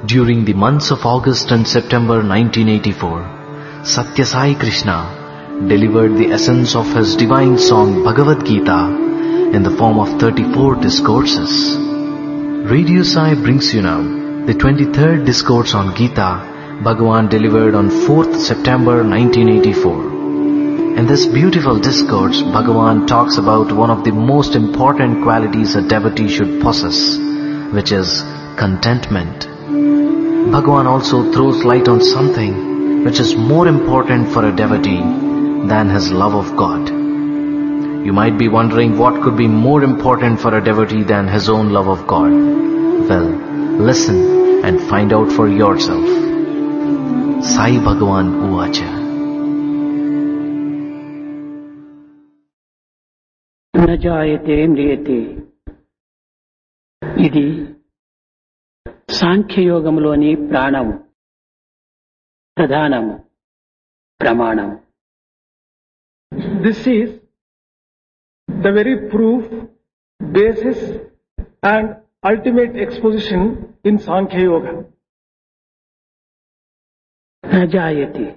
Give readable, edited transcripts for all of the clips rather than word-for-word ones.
During the months of August and September 1984, Satya Sai Krishna delivered the essence of his divine song Bhagavad Gita in the form of 34 discourses. Radio Sai brings you now the 23rd discourse on Gita Bhagavan delivered on 4th September 1984. In this beautiful discourse, Bhagavan talks about one of the most important qualities a devotee should possess, which is contentment. Bhagavan also throws light on something which is more important for a devotee than his love of God. You might be wondering what could be more important for a devotee than his own love of God. Well, listen and find out for yourself. Sai Bhagavan Uvacha. न जायते म्रियते ఇది సాంఖ్యయోగంలోని ప్రాణము ప్రధానము ప్రమాణము. This is the very proof, basis and ultimate exposition in Sankhya Yoga. न जायते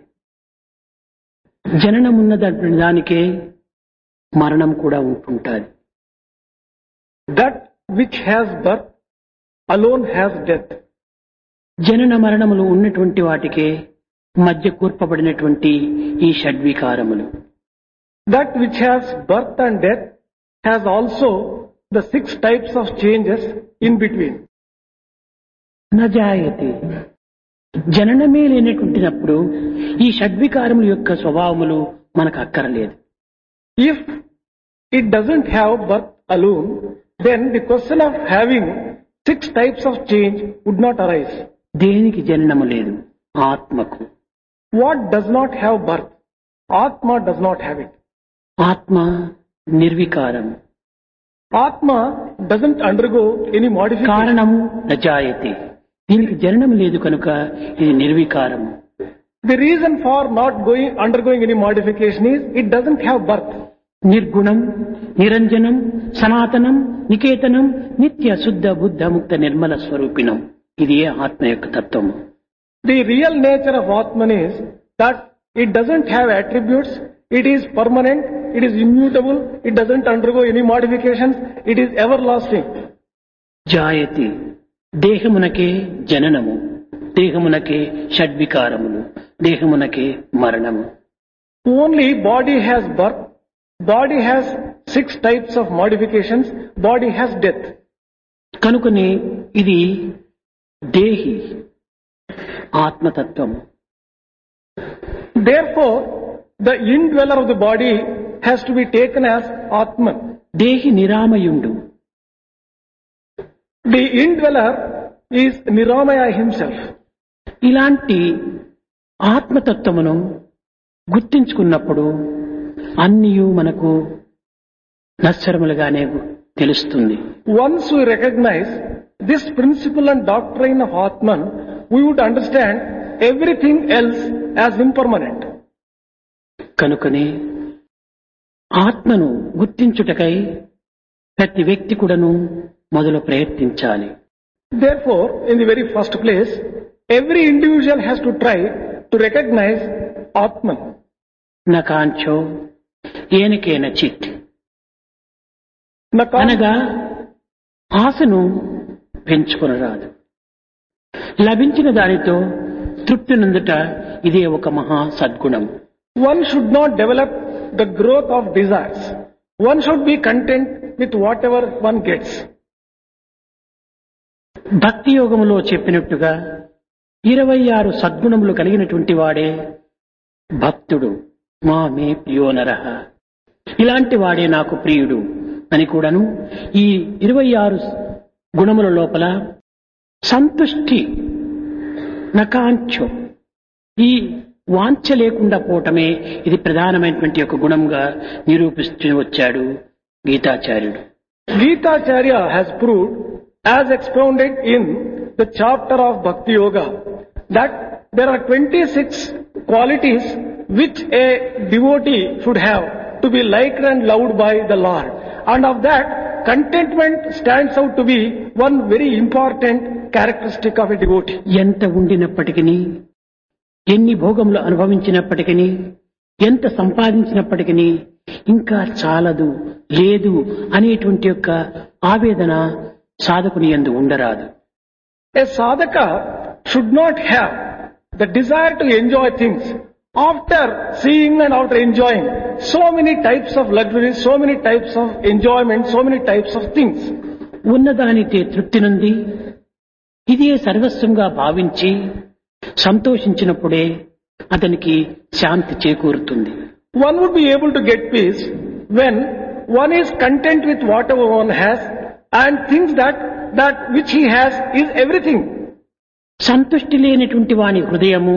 జననమున్నదన్న దానికే మరణం కూడా ఉంటుంటుంది. That which has birth alone has death. జనన మరణములు ఉన్నటువంటి వాటికే మధ్య కూర్పబడినటువంటి ఈ షడ్వికారములు. That which has birth and death has also the 6 types of changes in between. న జాయతే జననమే లేనటువంటినప్పుడు ఈ షడ్వికారముల యొక్క స్వభావములు మనకు అక్కరలేదు. If it doesn't have birth alone, then the question of having 6 types of change would not arise. దేనికి జననము లేదు? ఆత్మకు. What does not have birth? Atma does not have it. ఆత్మ నిర్వికారం. Atma doesn't undergo any modification. కారణము న జాయతే, దీనికి జననం లేదు కనుక ఇది నిర్వికారము. The reason for not undergoing any modification is it doesn't have birth. నిర్గుణం, నిరంజనం, సనాతనం, నికేతనం, నిత్య శుద్ధ బుద్ధ ముక్త నిర్మల స్వరూపిణం. ఇది ఆత్మ యొక్క తత్వము. The real nature of Atman is that it doesn't have attributes, it is permanent, it is immutable, it doesn't undergo any modifications, it is everlasting. జాయతి దేహమునకే జననము, దేహమునకే షడ్వికారములు, దేహమునకే మరణము. Only body has birth, body has 6 types of modifications, body has death. కనుకనే ఇది దేహి ఆత్మతత్వము. Therefore, the indweller of the body has to be taken as Atman. దేహి నిరామయుండు. The indweller is Niramaya himself. ఇలాంటి ఆత్మతత్వమును గుర్తించుకున్నప్పుడు అన్నియు మనకు నశ్వరములుగానే తెలుస్తుంది. Once we recognize this principle and doctrine of Atman, we would understand everything else as impermanent. కనుకనే ఆత్మను గుర్తించుటకై ప్రతి వ్యక్తి కూడాను మొదలు ప్రయత్నించాలి. Therefore, in the very first place, every individual has to try to recognize Atman. నకాంచో ఏనకేన చిత్ Nakan, అనగా ఆశను పెంచుకొనరాదు. లభించిన దానితో తృప్తి నందుట ఇదే ఒక మహా సద్గుణం. one should not develop the growth of desires. One should be content with whatever one gets. భక్తి యోగములో చెప్పినట్టుగా 26 సద్గుణములు కలిగినటువంటి వాడే భక్తుడు. మామే ప్రియో నరః, ఇలాంటి వాడే నాకు ప్రియుడు అని కూడాను ఈ 26 గుణముల లోపల సంతుష్టి నకాంచో, ఈ వాంఛ లేకుండా పోవటమే ఇది ప్రధానమైనటువంటి ఒక గుణంగా నిరూపిస్తూ వచ్చాడు గీతాచార్యుడు. Gitacharya has proved, as expounded in the chapter of Bhakti Yoga, that there are 26 qualities which a devotee should have to be liked and loved by the Lord. And of that, contentment stands out to be one very important characteristic of a devotee. ఎంత ఉండినప్పటికీ, ఎన్ని భోగములు అనుభవించినప్పటికీ, ఎంత సంపాదించినప్పటికీ ఇంకా చాలదు, లేదు అనేటువంటి యొక్క ఆవేదన సాధకుని యందు ఉండరాదు. A sadhaka should not have the desire to enjoy things after seeing and after enjoying so many types of luxuries, so many types of enjoyment, so many types of things. ఉన్నదానితే తృప్తి నుండి ఇదే సర్వస్వంగా భావించి సంతోషించినప్పుడే అతనికి శాంతి చేకూరుతుంది. One would be able to get peace when one is content with whatever one has and thinks that which he has is everything. సంతుష్టి లేనటువంటి వాని హృదయము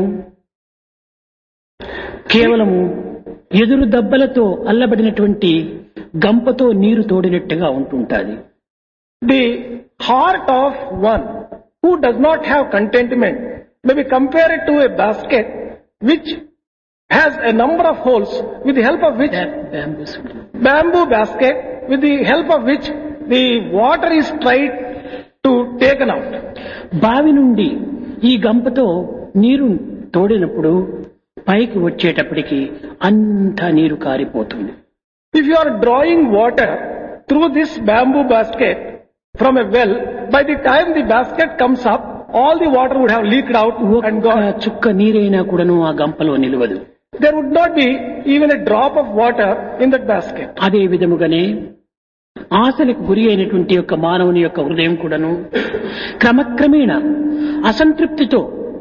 కేవలము ఎదురు దెబ్బలతో అల్లబడినటువంటి గంపతో నీరు తోడినట్టుగా ఉంటుంటాది. The heart of one who does not have contentment may be compared to a basket which has a number of holes with the help of which bamboo basket with the help of which the water is tried to taken out. బావి నుండి ఈ గంపతో నీరు తోడినప్పుడు పైకి వచ్చేటప్పటికి అంతా నీరు కారిపోతుంది. If you are drawing water through this bamboo basket from a well, by the time the basket comes up, all the water would have leaked out and gone. చుక్క నీరైనా కూడాను ఆ గంపలో నిలవదు. There would not be even a drop of water in that basket. అదే విధముగానే ఆశలకు గురి అయినటువంటి యొక్క మానవుని యొక్క హృదయం కూడాను క్రమక్రమేణా అసంతృప్తితో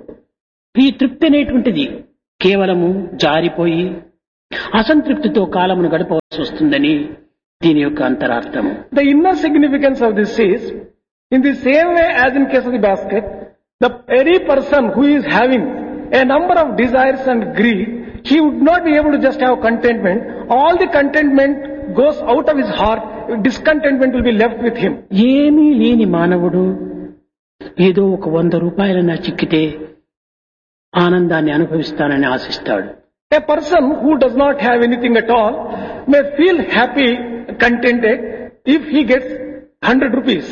ఈ తృప్తి అనేటువంటిది కేవలము జారిపోయి అసంతృప్తితో కాలమును గడపవలసి వస్తుందని దీని యొక్క అంతరార్థము. The inner significance of this is, in the same way as in case of the basket, the any person who is having a number of desires and greed, he would not be able to just have contentment. All the contentment goes out of his heart. Discontentment will be left with him. ఏమీ లేని మానవుడు ఏదో ఒక 100 రూపాయలైనా చిక్కితే ఆనందాన్ని అనుభవిస్తానని ఆశిస్తాడు. A person who does not have anything at all may feel happy, contented if he gets 100 rupees.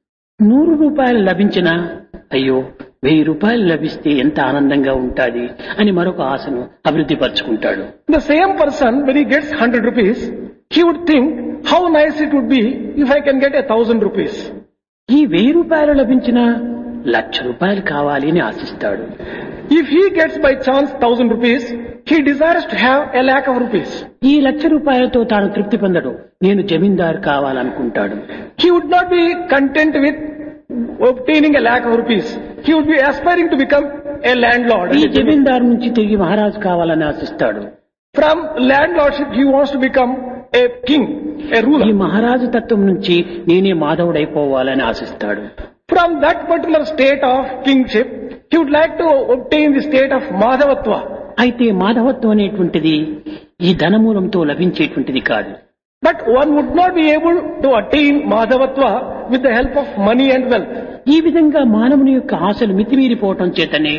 100 రూపాయలు లభించినా అయ్యో 1000 రూపాయలు లభిస్తే ఎంత ఆనందంగా ఉంటాది అని మరొక ఆశను అభివృద్ధి పరుచుకుంటాడు. The same person, when he gets 100 rupees, he would think how nice it would be if I can get 1000 rupees. ఈ 1000 రూపాయలు లభించినా 1,00,000 రూపాయలు కావాలి అని ఆశిస్తాడు. If he gets by chance 1000 rupees, he desires to have 1,00,000 of rupees. ఈ 1,00,000 రూపాయలతో తాను తృప్తి పొందడు, నేను జమీందారు కావాలనుకుంటాడు. He would not be content with obtaining 1,00,000 of rupees. He would be aspiring to become a landlord. ఈ జమీందారు నుంచి తిరిగి మహారాజు కావాలని ఆశిస్తాడు. From landlordship he wants to become a king, a ruler. ఈ మహారాజు తత్వం నుంచి నేనే మాధవుడైపోవాలని ఆశిస్తాడు. From that particular state of kingship, he would like to obtain the state of Madhavatva. అయితే మాధవత్వం అనేటువంటిది ఈ ధనమూలంతో లభించేటువంటిది కాదు. But one would not be able to attain Madhavatva with the help of money and wealth. ఈ విధంగా మానవుని యొక్క ఆశలు మితిమీరిపోవటం చేతనే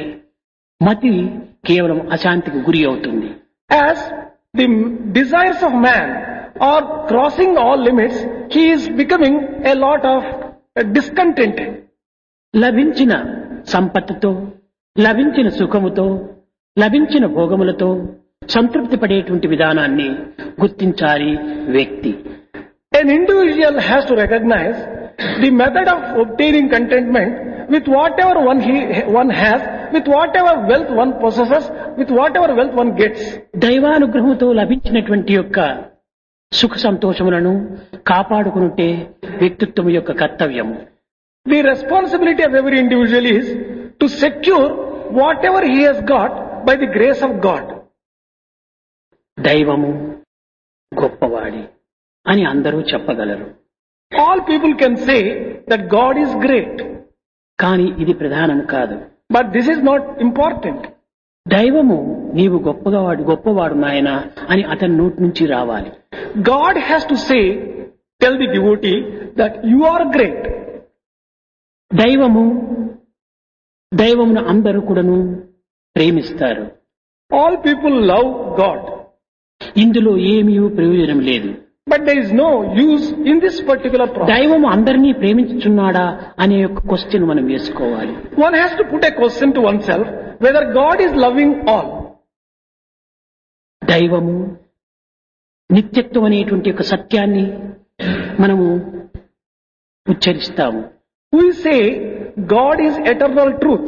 మతి కేవలం అశాంతికి గురి అవుతుంది. As the desires of man are crossing all limits, he is becoming a lot of discontented. లభించిన సంపత్తుతో, లభించిన సుఖముతో, లభించిన భోగములతో సంతృప్తి పడేటువంటి విధానాన్ని గుర్తించాలి వ్యక్తి. An individual has to recognize the method of obtaining contentment with whatever one has, with whatever wealth one possesses, with whatever wealth one gets. దైవానుగ్రహంతో లభించినటువంటి యొక్క సుఖ సంతోషములను కాపాడుకునుంటే వ్యక్తిత్వం యొక్క కర్తవ్యము. The responsibility of every individual is to secure whatever he has got by the grace of God. దైవము గొప్పవాడి అని అందరూ చెప్పగలరు. All people can say that God is great. కానీ ఇది ప్రధానం కాదు. But this is not important. దైవము నీవు గొప్పవాడు నాయన అని అతని నోటి నుంచి రావాలి. God has to say, tell the devotee that you are great. దైవమును అందరూ కూడాను ప్రేమిస్తారు. All people love God. ఇందులో ఏమీ ప్రయోజనం లేదు. But there is no use in this particular process. దైవము అందరినీ ప్రేమించుచున్నాడా అనే ఒక క్వశ్చన్ మనం వేసుకోవాలి. One has to put a question to oneself whether God is loving all. దైవము నిత్యత్వం అనేటువంటి ఒక సత్యాన్ని మనము ఉచ్చరిస్తాము. We say God is eternal truth.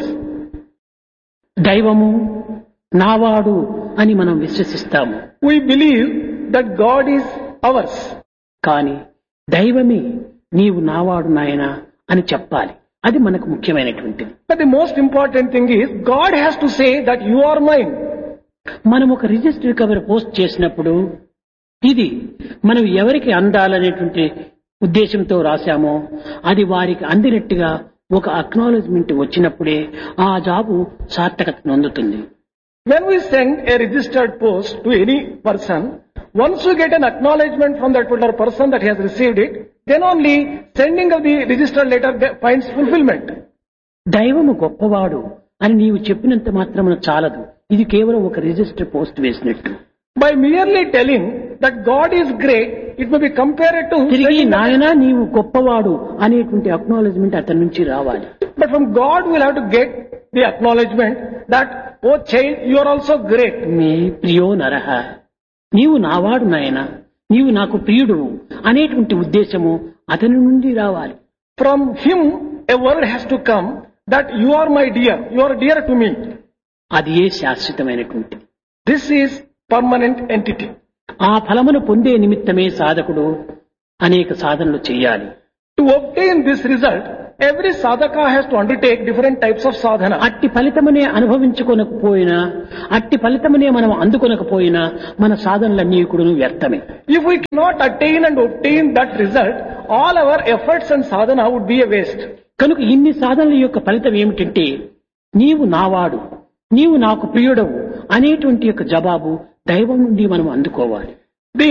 దైవము నావాడు అని మనం విశ్వసిస్తాము. We believe that God is ours. కానీ దైవమే నీవు నావాడు నాయనా అని చెప్పాలి. అది మనకు ముఖ్యమైనటువంటిది. But the most important thing is God has to say that you are mine. మనం ఒక రిజిస్టర్ కవర్ పోస్ట్ చేసినప్పుడు ఇది మనం ఎవరికి అందాలనేటువంటి ఉద్దేశంతో రాశామో అది వారికి అందినట్టుగా ఒక అక్నాలెడ్జ్మెంట్ వచ్చినప్పుడే ఆ జాబు సార్థకత పొందుతుంది. When we send a registered post to any person, once we get an acknowledgement from that particular person that he has received it, then only sending of the registered letter finds fulfillment. దైవము గొప్పవాడు అని నీవు చెప్పినంత మాత్రమున చాలదు. ఇది కేవలం ఒక register post వేసినట్టు. By merely telling that God is great, it may be compared to తిరిగి నాయనా నీవు గొప్పవాడు అనేటువంటి అక్నాలెడ్జ్మెంట్ అతని నుంచి రావాలి. But from God we'll have to get the acknowledgement that, oh child, you are also great. మే ప్రియో నరహ, నీవు నావాడు నాయనా, నీవు నాకు ప్రియుడు అనేటువంటి ఉద్దేశము అతని నుండి రావాలి. From him a word has to come that you are my dear, you are dear to me. అది ఏ శాశ్వతమైనటువంటిది. This is permanent entity. ఆ ఫలమును పొందే నిమిత్తమే సాధకుడు అనేక సాధనలు చేయాలి. To obtain this result, every sadhaka has to undertake different types of sadhana. అట్టి ఫలితమునే అనుభవించుకోనకపోయినా, అట్టి ఫలితమునే మనం అందుకొనకపోయినా మన సాధనలన్నీ కూడా వ్యర్థమే. If we cannot attain and obtain that result, all our efforts and sadhana would be a waste. కనుక ఇన్ని సాధనల యొక్క ఫలితం ఏమిటంటే నీవు నావాడు, నీవు నాకు ప్రియుడవు అనేటువంటి యొక్క జవాబు దైవం నుండి మనం అందుకోవాలి. The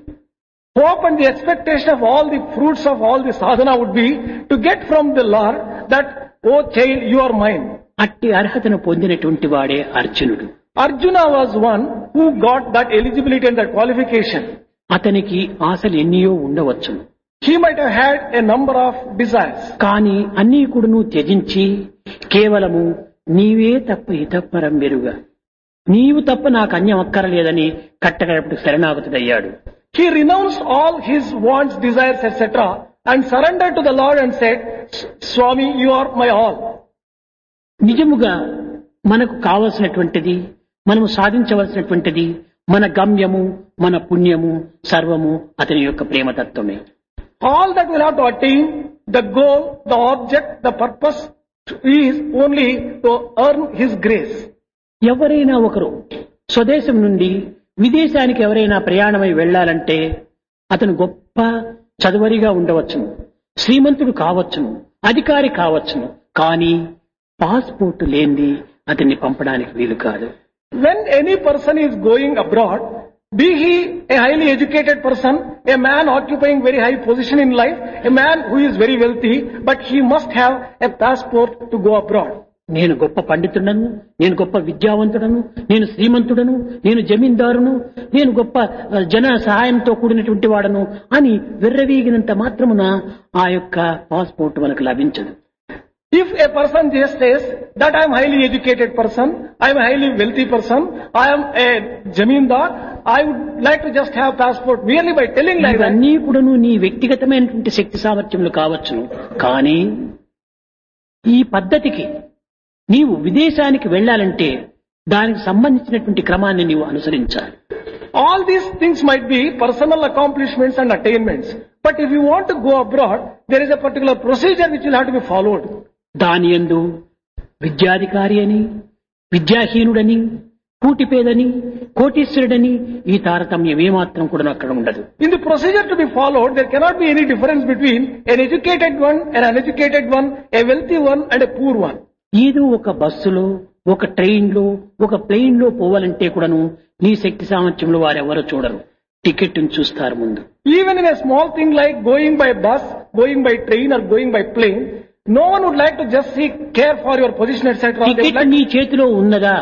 hope and the expectation of all the fruits of all the sadhana would be to get from the Lord that, oh child, you are mine. అట్టి అర్హతను పొందినటువంటి వాడే అర్జునుడు. Arjuna was one who got that eligibility and that qualification. అతనికి ఆశలు ఎన్నియో ఉండవచ్చు. He might have had a number of desires. కానీ అన్నీ కూడాను త్యజించి కేవలము నీవే తప్ప ఇతపరం వెరుగా, నీవు తప్ప నాకు అన్యం అక్కరలేదని కట్టకడపటికి శరణాగతుడయ్యాడు. He renounced all his wants, desires, etc. and surrendered to the Lord and said, Swami, you are my all. నిజముగా మనకు కావలసినటువంటిది, మనము సాధించవలసినటువంటిది, మన గమ్యము, మన పుణ్యము సర్వము అతని యొక్క ప్రేమతత్వమే. All that we'll have to attain, the goal, the object, the purpose is only to earn his grace. ఎవరైనా ఒకరు స్వదేశం నుండి విదేశానికి ఎవరైనా ప్రయాణమై వెళ్లాలంటే అతను గొప్ప చదువరిగా ఉండవచ్చును, శ్రీమంతుడు కావచ్చును, అధికారి కావచ్చును, కానీ పాస్పోర్ట్ లేనిది అతన్ని పంపడానికి వీలు కాదు. When any person is going abroad, be he a highly educated person, a man occupying very high position in life, a man who is very wealthy, but he must have a passport to go abroad. నేను గొప్ప పండితుడను, నేను గొప్ప విద్యావంతుడను, నేను శ్రీమంతుడను, నేను జమీందారును, నేను గొప్ప జన సహాయంతో కూడినటువంటి వాడను అని విర్రవీగినంత మాత్రమున ఆ యొక్క పాస్పోర్ట్ మనకు లభించదు. If a person just says that I am a highly educated person, I am a highly wealthy person, I am a jamindar, I would like to just have passport merely by telling like that. ఇవన్నీ కూడాను నీ వ్యక్తిగతమైనటువంటి శక్తి సామర్థ్యములు కావచ్చును, కానీ ఈ పద్ధతికి నీవు విదేశానికి వెళ్లాలంటే దానికి సంబంధించినటువంటి క్రమాన్ని నీవు అనుసరించాలి. All these things might be personal accomplishments and attainments, but if you want to go abroad, there is a particular procedure which will have to be followed. దాని యందు విద్యాధికారి అని, విద్యాహీనుడని, కూటిపేదని, కోటీశ్వరుడని ఈ తారతమ్యం ఏమాత్రం కూడా అక్కడ ఉండదు. In the procedure to be followed, there cannot be any difference between an educated one, an uneducated one, a wealthy one and a poor one. ఏదో ఒక బస్సులో, ఒక ట్రైన్లో, ఒక ప్లేన్ లో పోవాలంటే కూడాను నీ శక్తి సామర్థ్యంలో వారెవరో చూడరు, టికెట్ చూస్తారు ముందు. Even in a small thing like going by bus, going by train or going by plane, no one would like to just seek care for your position, etc. Ticket నీ చేతిలో ఉన్నదా,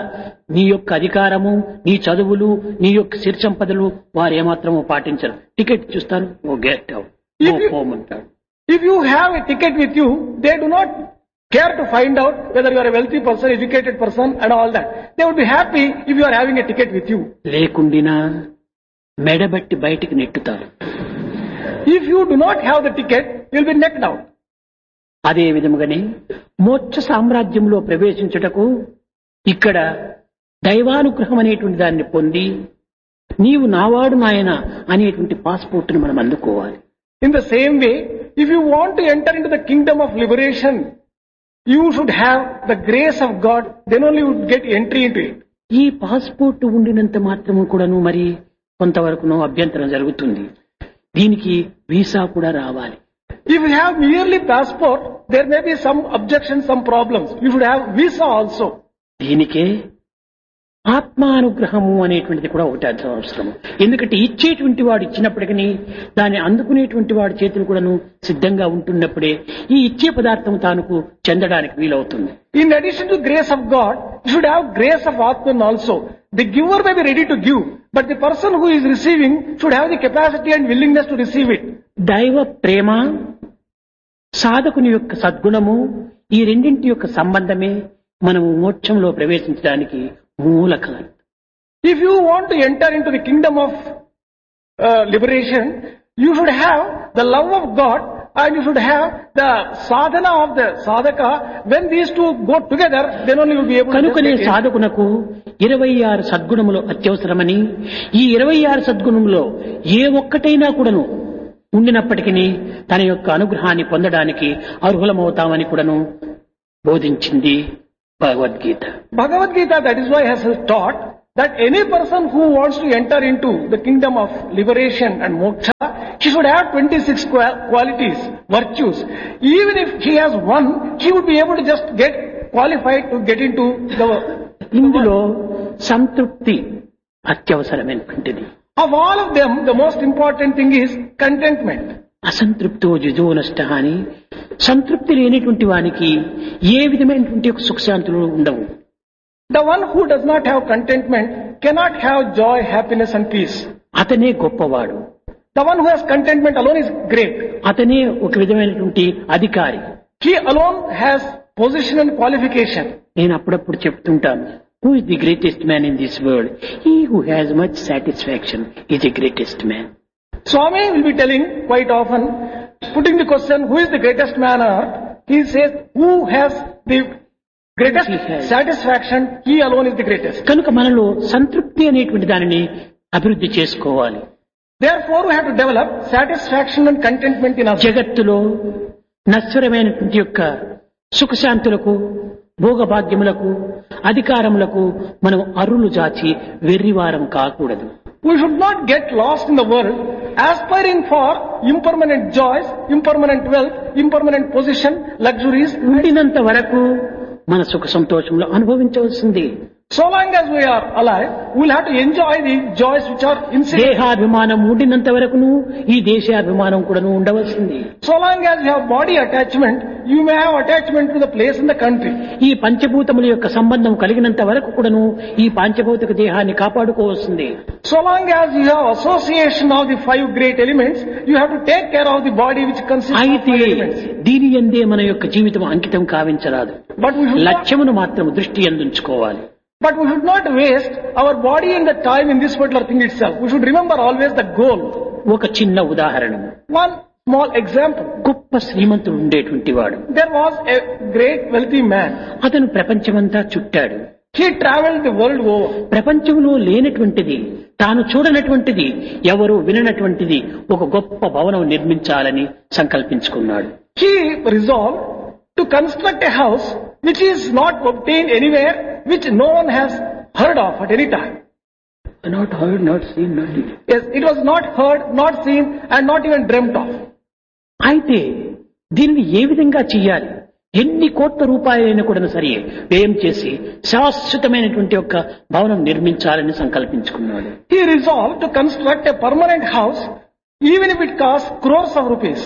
నీ యొక్క అధికారము, నీ చదువులు, నీ యొక్క సిరి సంపదలు వారు ఏమాత్రము పాటించరు. టికెట్ చూస్తారు, ఓ get out, పోమంటాడు. If you have a ticket with you, they do not care to find out whether you are a wealthy person, educated person and all that. They would be happy if you are having a ticket with you. లేకుండినా మెడబట్టి బయటికి నెట్టుతారు. If you do not have the ticket, you will be knocked out. అదే విధముగానే మోక్ష సామ్రాజ్యంలో ప్రవేశించుటకు ఇక్కడ దైవానుగ్రహం అనేటువంటి దాన్ని పొంది నీవు నావాడు నాయన అనేటువంటి పాస్పోర్ట్ను మనం అందుకోవాలి. In the same way, if you want to enter into the kingdom of liberation, you should have the grace of God, then only you would get entry into it. ఈ పాస్పోర్ట్ ఉండినంత మాత్రము కూడాను మరి కొంతవరకును అభ్యంతరం జరుగుతుంది. దీనికి వీసా కూడా రావాలి. If you have merely passport, there may be some objections, some problems. You should have visa also. దీనికే ఆత్మానుగ్రహము అనేటువంటిది కూడా ఒకటి అవసరం. ఎందుకంటే ఇచ్చేటువంటి వాడు ఇచ్చినప్పటికీ దాన్ని అందుకునేటువంటి వాడి చేతులు కూడాను సిద్ధంగా ఉంటున్నప్పుడే ఈ ఇచ్చే పదార్థం తానుకు చెందడానికి వీలవుతుంది. In addition to grace of God, you should have grace of Atman also. The giver may be ready to give, but the person who is receiving should have the capacity and willingness to receive it. దైవ ప్రేమ, సాధకుని యొక్క సద్గుణము, ఈ రెండింటి యొక్క సంబంధమే మనము మోక్షంలో ప్రవేశించడానికి మూల కారణం. If you want to enter into the kingdom of liberation, you should have the love of God and you should have the sadhana of the sadhaka. When these two go together, then only you will be able to. కనుకనే సాధకునకు 26 సద్గుణములు అత్యవసరమని, ఈ 26 సద్గుణములో ఏ ఒక్కటైనా కూడాను ఉండినప్పటికీ తన యొక్క అనుగ్రహాన్ని పొందడానికి అర్హులమవుతామని కూడాను బోధించింది Bhagavad Gita. Bhagavad Gita, that is why has taught that any person who wants to enter into the kingdom of liberation and moksha, he should have 26 qualities, virtues. Even if he has one, he would be able to just get qualified to get into the. ఇందులో సంతృప్తి అత్యవసరమైనటువంటిది. Of all of them, the most important thing is contentment. అసంతృప్తో జుజో నష్ట అని, సంతృప్తి లేనటువంటి వానికి ఏ విధమైనటువంటి సుఖశాంతులు ఉండవు. The one who does not have contentment cannot have joy, happiness and peace. అతనే గొప్పవాడు. The one who has contentment alone is great. అతనే ఒక విధమైనటువంటి అధికారి. He alone has position and qualification. నేను అప్పుడప్పుడు చెప్తుంటాను, who is the greatest man in this world? He who has much satisfaction is the greatest man. Swami will be telling quite often, putting the question, who is the greatest man on earth? He says, who has the greatest satisfaction, he alone is the greatest. కనుక మనలో సంతృప్తి అనేటువంటి దానిని అభివృద్ధి చేసుకోవాలి. Therefore, we have to develop satisfaction and contentment in us. జగత్తులో నశ్వరమైనటువంటి యొక్క సుఖశాంతులకు, భోగభాగ్యములకు, అధికారములకు మనం అరులు జాచి వెర్రివారం కాకూడదు. We should not get lost in the world, aspiring for impermanent joys, impermanent wealth, impermanent position, luxuries. ఉండినంత వరకు మన సుఖ సంతోషంలో అనుభవించవలసింది. So long as we are alive, we will have to enjoy the joys which are inside. దేహాభిమానం ఉండినంత వరకును ఈ దేశాభిమానం కూడాను ఉండవలసింది. So long as you have body attachment, you may have attachment to the place in the country. ఈ పంచభూతముల యొక్క సంబంధం కలిగినంత వరకు కూడాను ఈ పంచభౌతిక దేహాన్ని కాపాడుకోవాల్సింది. So long as you have association of the 5 great elements, you have to take care of the body which consists of 5 elements. దీని యందే మన యొక్క జీవితం అంకితం కావించరాదు. But we should లక్ష్యమును మాత్రం దృష్టి యందుంచుకోవాలి. But we should not waste our body and the time in this particular thing itself. We should remember always the goal. ఒక చిన్న ఉదాహరణ. One small example. గొప్ప శ్రీమంతుడు ఉండేటువంటి వాడు. There was a great wealthy man. అతను ప్రపంచమంతా చుట్టాడు. He traveled the world over. ప్రపంచంలో లేనటువంటిది, తాను చూడనటువంటిది, ఎవరు విననటువంటిది ఒక గొప్ప భవనం నిర్మించాలని సంకల్పించుకున్నాడు. He resolved to construct a house which is not obtained anywhere, which no one has heard of at any time. Not heard, not seen, not seen. Yes, it was not heard, not seen and not even dreamt of. అయితే దీనిని ఏ విధంగా చెయ్యాలి? ఎన్ని కోట్ల రూపాయలైనా కూడా సరే వ్యయం చేసి శాశ్వతమైనటువంటి ఒక భవనం నిర్మించాలని సంకల్పించుకున్నాడు. He resolved to construct a permanent house even if it costs crores of rupees.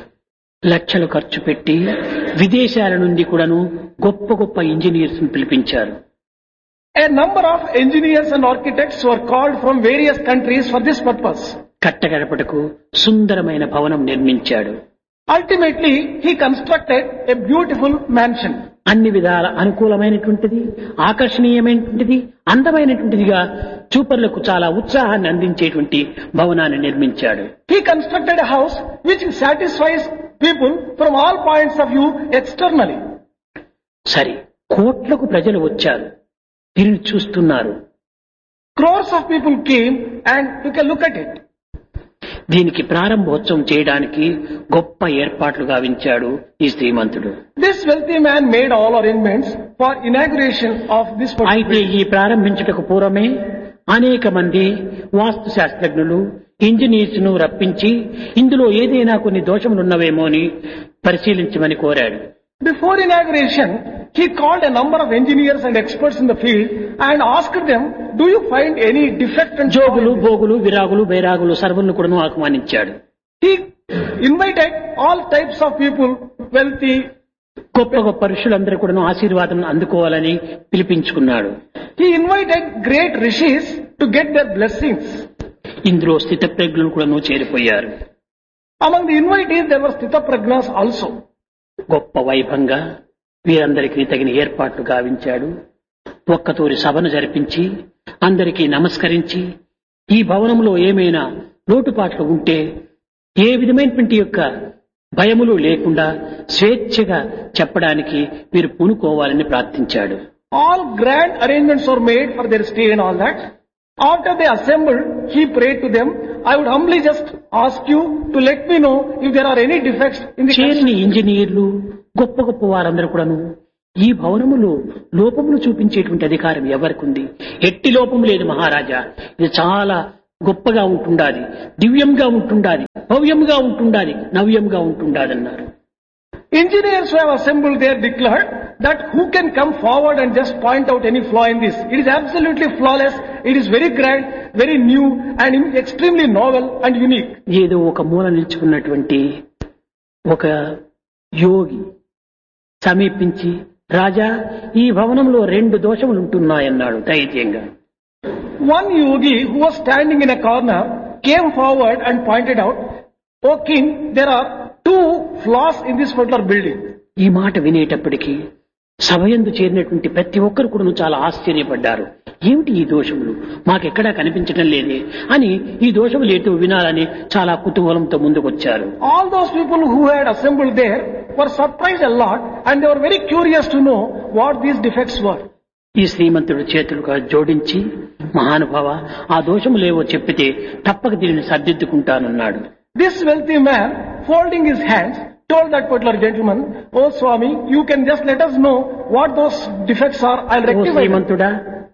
లక్షలు ఖర్చు పెట్టి విదేశాల నుండి కూడాను గొప్ప గొప్ప ఇంజనీర్స్ పిలిపించారు. A number of engineers and architects were called from various countries for this purpose. కట్టగడపటకు సుందరమైన భవనం నిర్మించాడు. Ultimately, he constructed a beautiful mansion. అన్ని విధాల అనుకూలమైనటువంటిది, ఆకర్షణీయమైనటువంటిది, అందమైనటువంటిదిగా చూపర్లకు చాలా ఉత్సాహాన్ని అందించేటువంటి భవనాన్ని నిర్మించాడు. He constructed a house which satisfies people from all points of view externally. సరే, కోట్లకు ప్రజలు వచ్చారు, తిరిగి చూస్తున్నారు. Crores of people came and took a look at it. దీనికి ప్రారంభోత్సవం చేయడానికి గొప్ప ఏర్పాట్లు గావించాడు ఈ శ్రీమంతుడు. This wealthy man made all arrangements for inauguration of this అయితే ఈ ప్రారంభించుటకు పూర్వమే అనేక మంది వాస్తు శాస్త్రజ్ఞులు, ఇంజనీర్స్ ను రప్పించి ఇందులో ఏదైనా కొన్ని దోషములున్నవేమో అని పరిశీలించమని కోరాడు. Before inauguration, he called a number of engineers and experts in the field and asked them, do you find any defect and Jogulu, భోగులు, విరాగులు, బైరాగులు సర్వులను కూడా ఆహ్వానించాడు. He invited all types of people, wealthy, గొప్ప గొప్ప ఋషులందరూ కూడా ఆశీర్వాదం అందుకోవాలని పిలిపించుకున్నాడు. he invited great rishis to get their blessings. ఇందులో స్థితప్రజ్ఞులు కూడా చేరిపోయారు. Among the invitees, there were Sthitaprajnas also. గొప్ప వైభవంగా వీరందరికీ తగిన ఏర్పాట్లు గావించాడు. ఒక్కతూరి సభను జరిపించి అందరికీ నమస్కరించి ఈ భవనంలో ఏమైనా లోటుపాట్లు ఉంటే ఏ విధమైనటువంటి యొక్క భయములు లేకుండా స్వేచ్ఛగా చెప్పడానికి మీరు పూనుకోవాలని ప్రార్థించాడు. All grand arrangements were made for their stay and all that. After they assembled, he prayed to them, I would humbly just ask you to let me know if there are any defects in the చేరిన ఇంజనీర్లు, గొప్ప గొప్ప వారందరూ కూడాను ఈ భవనములో లోపములు చూపించేటువంటి అధికారం ఎవరికి ఉంది? ఎట్టి లోపం లేదు మహారాజా, ఇది చాలా గొప్పగా ఉంటుండాలి, దివ్యంగా ఉంటుండాలి, భవ్యంగా ఉంటుండాలి, నవ్యంగా ఉంటుండాలి అన్నారు. Engineers who have assembled there declared that who can come forward and just point out any flaw in this? It is absolutely flawless, it is very grand, very new and extremely novel and unique. ఏదో ఒక మూల నిల్చుకున్నటువంటి ఒక యోగి సమీపించి, రాజా ఈ భవనంలో 2 దోషములు ఉంటున్నాయన్నాడు ధైర్యంగా. One yogi who was standing in a corner came forward and pointed out, O king, there are 2 flaws in this particular building. ఈ మాట వినేటప్పటికీ సభయందు చేరినటువంటి ప్రతి ఒక్కరు కూడా చాలా ఆశ్చర్యపడ్డారు. ఏమిటి ఈ దోషములు, మాకెక్కడా కనిపించడం లేదే అని ఈ దోషములు ఏటో వినాలని చాలా కుతూహలంతో ముందుకొచ్చారు. All those people who had assembled there were surprised a lot and they were very curious to know what these defects were. ఈ శ్రీమంతుడు చేతులుగా జోడించి, మహానుభావ ఆ దోషములేవో చెప్పితే తప్పక దీనిని సర్దిద్దుకుంటానన్నాడు. This wealthy man, folding his hands, told that particular gentleman, Oh Swami, you can just let us know what those defects are, I'll oh rectify them. శ్రీమంతుడా,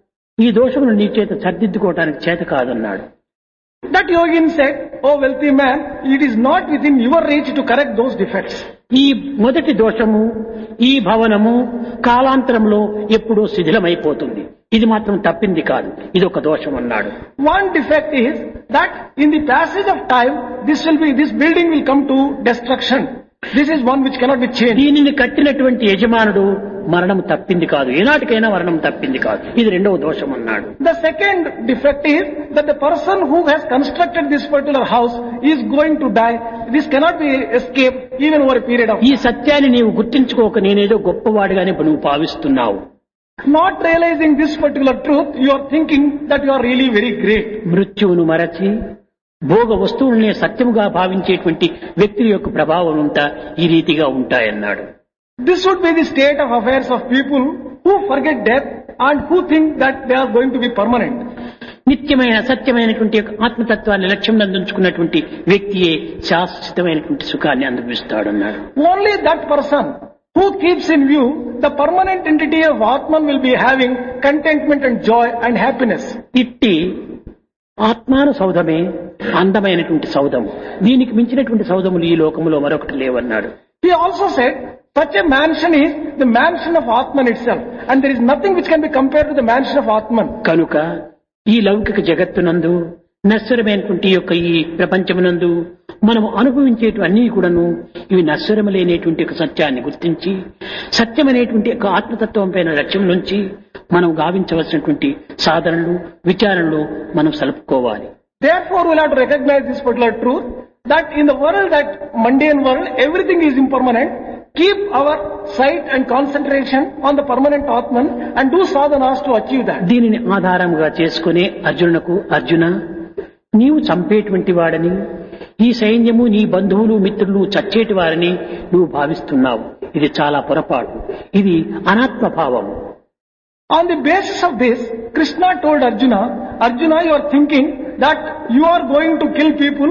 ఈ దోషమును నీ చేత సర్దిద్దుకోవటానికి చేత కాదన్నాడు. That yogin said, Oh wealthy man, it is not within your reach to correct those defects. ఈ మొదటి దోషము, ఈ భవనము కాలాంతరంలో ఎప్పుడో శిథిలమైపోతుంది, ఇది మాత్రం తప్పింది కాదు, ఇది ఒక దోషం అన్నాడు. One defect is that in the passage of time, this building will come to destruction. This is one which cannot be changed. దీనిని కట్టినటువంటి యజమానుడు మరణం తప్పింది కాదు, ఏనాటికైనా మరణం తప్పింది కాదు, ఇది రెండవ దోషం అన్నాడు. The second defect is that the person who has constructed this particular house is going to die. This cannot be escaped even over a period of ఈ time. సత్యాన్ని నీవు గుర్తించుకోక నేనేదో గొప్పవాడిగానే నువ్వు భావిస్తున్నావు. Not realizing this particular truth, you are thinking that you are really very great. మృత్యువును మరచి భోగ వస్తువులనే సత్యముగా భావించేటువంటి వ్యక్తి యొక్క ప్రభావం అంతా ఈ రీతిగా ఉంటాయన్నాడు. This would be the state of affairs of people who forget death and who think that they are going to be permanent. నిత్యమైన సత్యమైనటువంటి యొక్క ఆత్మతత్వాన్ని లక్ష్యం అందించుకున్నటువంటి వ్యక్తియే శాశ్వతమైనటువంటి సుఖాన్ని అనుభవిస్తాడన్నాడు. Only that person who keeps in view the permanent entity of Atman will be having contentment and joy and happiness. ఇట్టి ఆత్మాను సౌధమే అందమైనటువంటి సౌధము, దీనికి మించినటువంటి సౌధములు ఈ లోకములో మరొకటి లేవన్నాడు. He also said such a mansion is the mansion of Atman itself, and there is nothing which can be compared to the mansion of Atman. కనుక ఈ లౌకిక జగత్తునందు నశ్వరమైనటువంటి యొక్క ఈ ప్రపంచమునందు మనము అనుభవించేటివన్నీ కూడాను ఇవి నశ్వరములైనటువంటి ఒక సత్యాన్ని గుర్తించి సత్యమైనటువంటి ఒక ఆత్మతత్వం పైన లక్ష్యం నుంచి మనం గావించవలసినటువంటి సాధనలు విచారణలు మనం సలుపుకోవాలి. Therefore, we'll have to recognize this particular truth that in the world, that mundane world, everything is impermanent. Keep our sight and concentration on the permanent Atman and do sadhanas to achieve that. దీనిని ఆధారంగా చేసుకునే అర్జునునకు, అర్జున నీవు చంపేటువంటి వాడని, ఈ సైన్యము నీ బంధువులు మిత్రులు చచ్చేటి వారని నువ్వు భావిస్తున్నావు. ఇది చాలా పొరపాటు. ఇది అనాత్మభావము. On the basis of this, Krishna told Arjuna, Arjuna, you are thinking that you are going to kill people.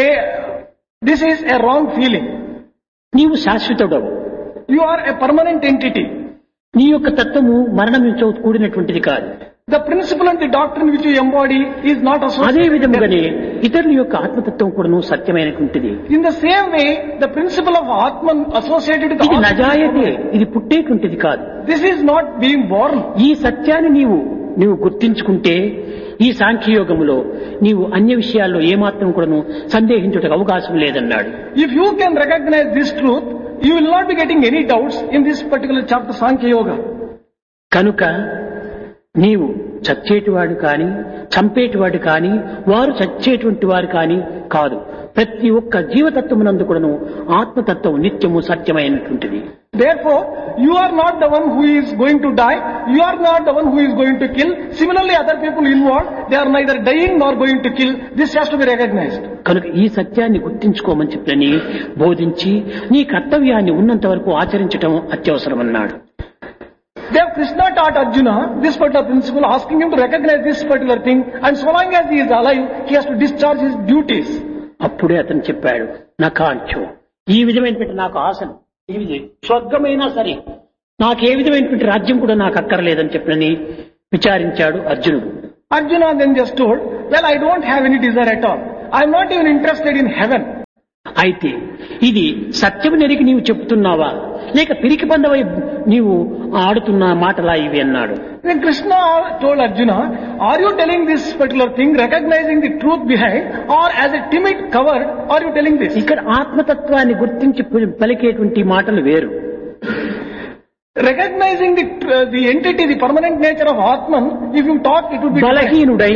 This is a wrong feeling. నీవు శాశ్వతుడవు. You are a permanent entity. నీ యొక్క తత్వము మరణంతో కూడినటువంటిది కాదు. The principle and the doctrine which you embody is not అదే associated with విధముగానే death. ఇతరుల యొక్క ఆత్మతత్వం కూడాను సత్యమైనటువంటిది. In the same way, the principle of Atman associated with ఇది Atman, నజాయతే, ఇది పుట్టేటువంటిది కాదు. this is not being born. ఈ సత్యాన్ని నీవు గుర్తించుకుంటే ఈ సాంఖ్యయోగములో నీవు అన్య విషయాల్లో ఏమాత్రం కూడాను సందేహించుటకు అవకాశం లేదన్నాడు. If you can recognize this truth, you will not be getting any doubts in this particular chapter, Sankhya Yoga. కనుక నీవు చచ్చేటివాడు కాని చంపేటివాడు కాని వారు చచ్చేటువంటి వారు కాని కాదు. ప్రతి ఒక్క జీవతత్వమునందు కూడాను ఆత్మతత్వం నిత్యము సత్యమైనటువంటిది. Therefore, you are not the one who is going to die. You are not the one who is going to kill. Similarly, other people involved, they are neither dying nor going to kill. This has to be recognized. కనుక ఈ సత్యాన్ని గుర్తించుకోమని చెప్పని బోధించి నీ కర్తవ్యాన్ని ఉన్నంత వరకు ఆచరించటం అత్యవసరమన్నాడు. There Krishna taught Arjuna this particular principle, asking him to recognize this particular thing, and so long as he is alive, he has to discharge his duties. అప్పుడే అతను చెప్పాడు, నా కాంచో ఈ విధమైనటువంటి నాకు ఆశను ఈ స్వర్గమైనా సరే నాకు ఏ విధమైనటువంటి రాజ్యం కూడా నాకు అక్కర్లేదని చెప్పని విచారించాడు అర్జునుడు. Arjuna then just told, well, I don't have any desire at all. I am not even interested in heaven. అయితే ఇది సత్యము నెరిగి నీవు చెప్తున్నావా లేక పిరికి పందవై నీవు ఆడుతున్న మాటలా ఇవి అన్నాడు. Then Krishna told Arjuna, are you telling this particular thing, recognizing the truth behind, or as a timid coward, are you telling this? ఇక్కడ ఆత్మతత్వాన్ని గుర్తించి పలికేటువంటి మాటలు వేరు. Recognizing the entity, the permanent nature of Atman, if you talk, it would be different. బలహీనుడై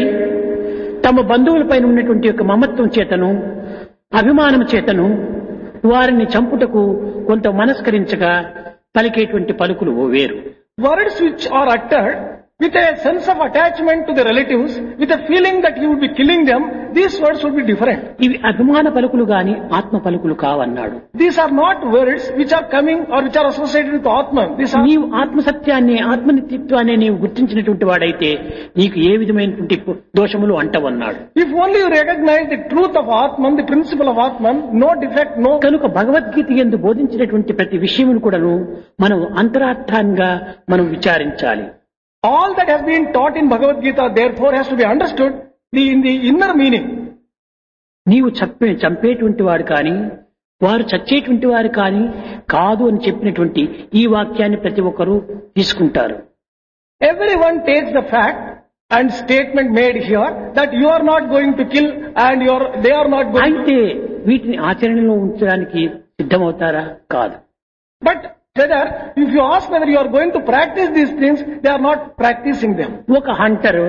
తమ బంధువులపైన ఉన్నటువంటి యొక్క మమత్వం చేతను అభిమానం చేతను వారిని చంపుటకు కొంత మనస్కరించగా పలికేటువంటి పలుకులు వేరు. Words which are uttered with a sense of attachment to the relatives, with a feeling that you would be killing them, these words would be different. ఇవి అభిమాన పలుకులు గాని ఆత్మ పలుకులు కావన్నాడు. These are not words which are coming or which are associated with Atman. These are నీవు ఆత్మసత్యాన్ని ఆత్మనిత్యాన్ని నీవు గుర్తించినటువంటి వాడైతే నీకు ఏ విధమైనటువంటి దోషములు అంటవన్నాడు. If only you recognize the truth of Atman, the principle of Atman, no defect, no. కనుక భగవద్గీత యందు బోధించినటువంటి ప్రతి విషయమును కూడాను మనం అంతరార్థంగా మనం విచారించాలి. All that has been taught in Bhagavad Gita therefore has to be understood in the inner meaning. నీవు చంపేటువంటి వాడు కానీ వారు చచ్చేటువంటి వారు కానీ కాదు అని చెప్పినటువంటి ఈ వాక్యాన్ని ప్రతి ఒక్కరూ తీసుకుంటారు. Everyone takes the fact and statement made here that you are not going to kill and they are not going అయితే వీటిని ఆచరణలో ఉంచడానికి సిద్ధమవుతారా? కాదు. But whether, if you ask whether you are going to practice these things, they are not practicing them. ఒక hunter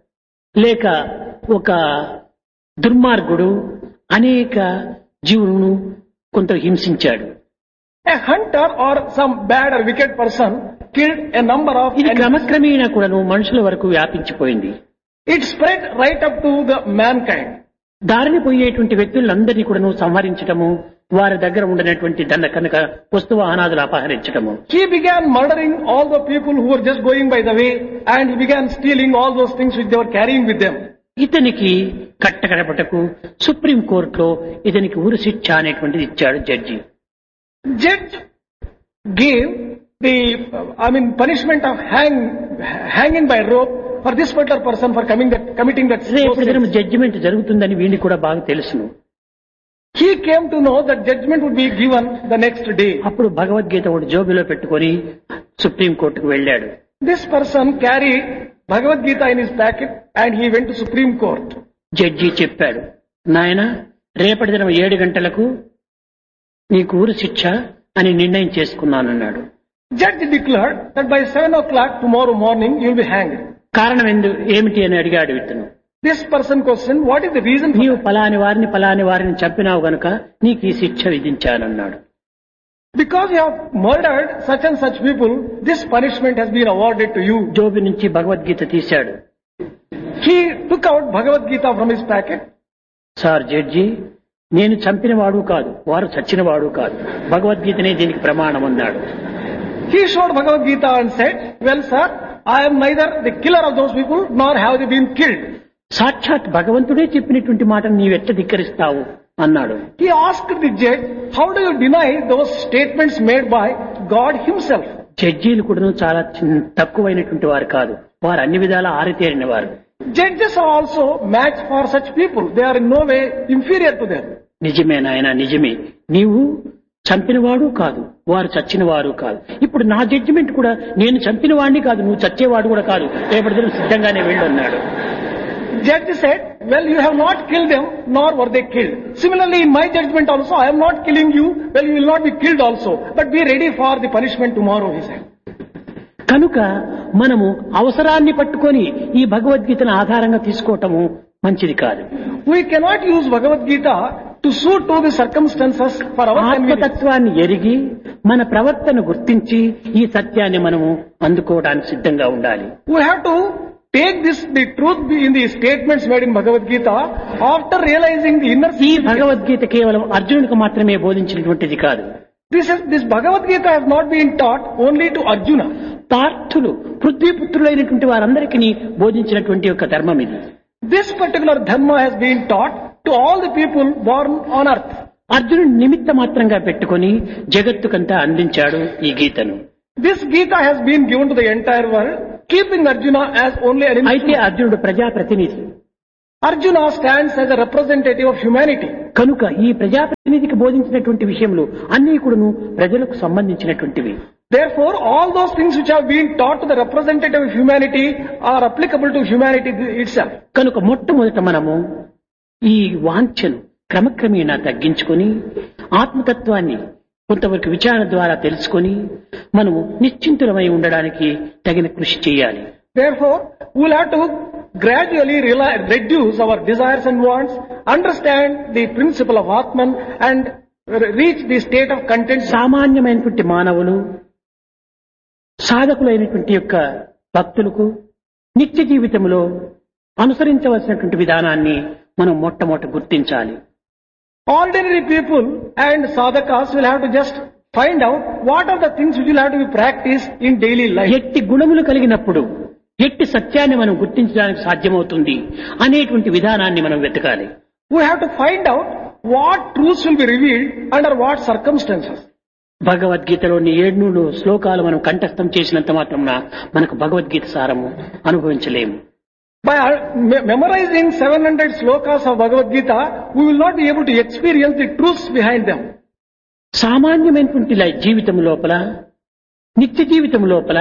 లేక ఒక దుర్మార్గుడు అనేక జీవులను కొంత హింసించాడు. A hunter or some bad or wicked person killed a number of ఇది animals. క్రమక్రమేణా కూడాను మనుషుల వరకు వ్యాపించిపోయింది. It spread right up to the mankind. దారిని పోయేటువంటి వ్యక్తులందరినీ కూడాను సంహరించటము, వారి దగ్గర ఉండనటువంటి దండ కనుక వస్తువాహనాదులు అపహరించటము. He began murdering all the people who were just going by the way, and he began stealing all those things which they were carrying with them. ఇతనికి కట్టకడపటకు supreme కోర్టులో ఇతనికి ఉరి శిక్ష అనేటువంటిది ఇచ్చాడు judge. Judge gave the punishment of hanging by rope for this particular person for committing that రేపు దినం sin. Judgement జరుగుతుందని వీడికి కూడా బాగా తెలుసును. He came to know that judgment would be given the next day. అప్పుడు భగవద్గీత ఒకటి జోబిలో పెట్టుకొని సుప్రీం కోర్టుకు వెళ్ళాడు. This person carried Bhagavad Gita in his packet and he went to Supreme Court. Judge చెప్పాడు, నాయన రేపటి దినం 7 గంటలకు నీకు ఊరు శిక్ష అని నిర్ణయం చేసుకున్నానన్నాడు. Judge declared that by 7 o'clock tomorrow morning you will be hanged. కారణం ఏమిటి అని అడిగాడు ఇతను. This person questioned, what is the reason for నీవు that? పలాని వారిని చంపినావు గనుక నీకు ఈ శిక్ష విధించానన్నాడు. Because you have murdered such and such people, this punishment has been awarded to you. Gobi నుంచి భగవద్గీత తీశాడు. He took out Bhagavad Gita from his packet. Sir judge, నేను చంపినవాడు కాదు, వారు చచ్చినవాడు కాదు, భగవద్గీతనే దీనికి ప్రమాణం అన్నాడు. He showed Bhagavad Gita and said, well sir, I am neither the killer of those people nor have they been killed. సాక్షాత్ భగవంతుడే చెప్పినటువంటి మాటను నీవెట్ట ధిక్కరిస్తావు అన్నాడు. He asked the judge, how do you deny those statements made by God himself? జడ్జీలు కూడా చాలా తక్కువైనటువంటి వారు కాదు, వారు అన్ని విధాలా ఆరితేరిన వారు. Judges are also match for such people. They are in no way inferior to them. నిజమే నాయన, నిజమే, నీవు చంపినవాడు కాదు, వారు చచ్చినవారు కాదు. ఇప్పుడు నా జడ్జిమెంట్ కూడా నేను చంపిన వాడిని కాదు, నువ్వు చచ్చేవాడు కూడా కాదు, రేపటి దినం సిద్ధంగానే వెళ్ళు అన్నాడు. Judge said, well, you have not killed them, nor were they killed. Similarly, in my judgment also, I am not killing you, well, you will not be killed also. But be ready for the punishment tomorrow, he said. కనుక మనము అవసరాన్ని పట్టుకొని ఈ భగవద్గీతను ఆధారంగా తీసుకోవటము మంచిది కాదు. We cannot use Bhagavad Gita to suit to the circumstances for our convenience. ఆత్మతత్వాన్ని ఎరిగి మన ప్రవర్తన గుర్తించి ఈ సత్యాన్ని మనము అందుకోవడానికి సిద్ధంగా ఉండాలి. We have to take the truth in the statements made in Bhagavad Gita after realizing the inner ఈ భగవద్గీత కేవలం అర్జునుడికి మాత్రమే బోధించినటువంటిది కాదు. This Bhagavad Gita has not been taught only to Arjuna. పార్థులు పృథ్వీపుత్రులైనటువంటి వారందరికీ బోధించినటువంటి ఒక ధర్మం ఇది. This particular dharma has been taught to all the people born on earth. అర్జునుడు నిమిత్త మాత్రంగా పెట్టుకొని జగత్తుకంతా అందించాడు ఈ గీతను. This Gita has been given to the entire world, keeping Arjuna as only an అయితే instrument. అర్జునుడు ప్రజాప్రతినిధి Arjuna stands as a representative of humanity. కనుక ఈ ప్రజాప్రతినిధికి బోధించినటువంటి విషయములు అన్ని కూడాను ప్రజలకు సంబంధించినటువంటివి. Therefore, all those things which have been taught to the representative of humanity are applicable to humanity itself. కనుక మొట్టమొదట మనము ఈ వాంఛను క్రమక్రమేణా తగ్గించుకొని ఆత్మతత్వాన్ని కొంతవరకు విచారణ ద్వారా తెలుసుకొని మనము నిశ్చింతులమై ఉండడానికి తగిన కృషి చేయాలి. Therefore, we will have to gradually reduce our desires and wants, understand the principle of Atman and reach the state of content. సామాన్యమైనటువంటి మానవులు సాధకులైనటువంటి యొక్క భక్తులకు నిత్య జీవితంలో అనుసరించవలసినటువంటి విధానాన్ని మనం మొట్టమొదట గుర్తించాలి. Ordinary people and sadhakas will have to just find out what are the things which will have to be practiced in daily life. ఎట్టి గుణములు కలిగినప్పుడు ఎట్టి సత్యాన్ని మనం గుర్తించడానికి సాధ్యమవుతుంది అనేటువంటి విధానాన్ని మనం వెతకాలి. We have to find out what truths will be revealed under what circumstances. భగవద్గీతలోని 700 శ్లోకాలు మనం కంఠస్థం చేసినంత మాత్రమున మనకు భగవద్గీత సారము అనుభవించలేము. By memorizing 700 slokas of Bhagavad Gita, we will not be able to experience the truths behind them. సామాన్యమైనటువంటి జీవితం లోపల నిత్య జీవితం లోపల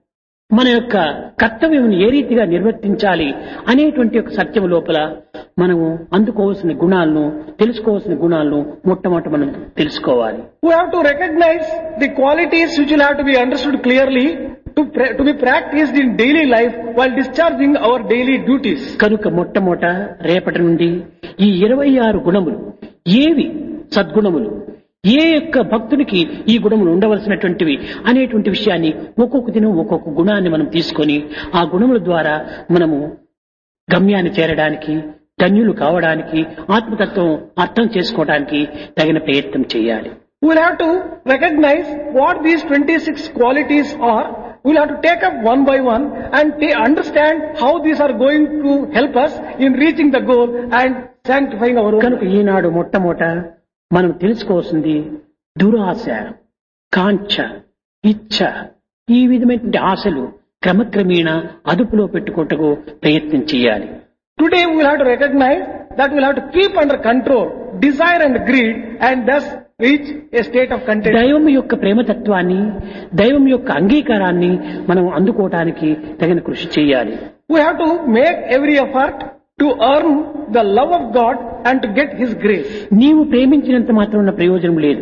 మన యొక్క కర్తవ్యం ఏ రీతిగా నిర్వర్తించాలి అనేటువంటి ఒక సత్యం లోపల మనము అందుకోవాల్సిన గుణాలను తెలుసుకోవాల్సిన గుణాలను మొట్టమొదట మనం తెలుసుకోవాలి. We have to recognize the qualities which will have to be understood clearly to be practiced in daily life while discharging our daily duties. కనుక మొట్టమొదట రేపటి నుండి ఈ 26 గుణములు ఏవి సద్గుణములు, ఏ యొక్క భక్తునికి ఈ గుణములు ఉండవలసినటువంటివి అనేటువంటి విషయాన్ని ఒక్కొక్క దినం ఒక్కొక్క గుణాన్ని మనం తీసుకొని ఆ గుణముల ద్వారా మనము గమ్యాన్ని చేరడానికి, ధన్యులు కావడానికి, ఆత్మతత్వం అర్థం చేసుకోవడానికి తగిన ప్రయత్నం చేయాలి. We will have to recognize what these 26 qualities are. We will have to take up one by one and understand how these are going to help us in reaching the goal and sanctifying our own. కనుక ఈనాడు మొట్టమొదట మనం తెలుసుకోవాల్సింది దురాశ, కాంక్ష, ఇచ్ఛ, ఈ విధమైనటువంటి ఆశలు క్రమక్రమేణా అదుపులో పెట్టుకోవటకు ప్రయత్నం చేయాలి. Today we will have to recognize that we will have to keep under control desire and greed and thus reach a state of content. దైవం యొక్క ప్రేమతత్వాన్ని, దైవం యొక్క అంగీకారాన్ని మనం అందుకోవటానికి తగిన కృషి చేయాలి. We have to make every effort to earn the love of God and to get His grace. నీవు ప్రేమించినంత మాత్రం ప్రయోజనం లేదు.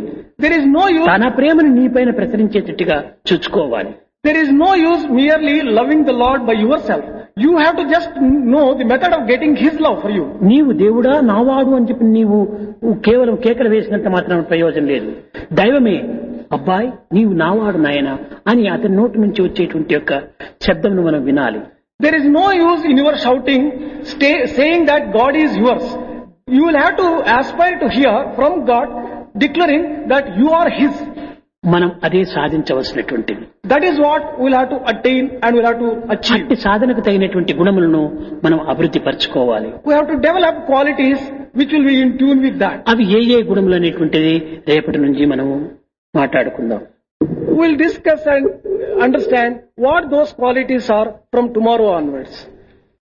There is no use. తన ప్రేమను నీపైన ప్రసరించేటట్టుగా చూసుకోవాలి. There is no use merely loving the Lord by yourself. You have to just know the method of getting His love for you. నీవు దేవుడా నావాడు అని చెప్పి నీవు కేవలం కేకలు వేసినంత మాత్రం ప్రయోజనం లేదు. దైవమే అబ్బాయి నీవు నావాడు నాయనా అని అతని నోటి నుంచి వచ్చేటువంటి యొక్క శబ్దంను మనం వినాలి. There is no use in your shouting, saying that God is yours. You will have to aspire to hear from God declaring that you are His. మనం అదే సాధించవలసినటువంటిది. That is what we will have to attain and we will have to achieve. అట్టి సాధనకు తగినటువంటి గుణములను మనం అభివృద్ధి పరచుకోవాలి. We have to develop qualities which will be in tune with that. అవి ఏ గుణములు అనేటువంటిది రేపటి నుంచి మనము మాట్లాడుకుందాం. We will discuss and understand what those qualities are from tomorrow onwards.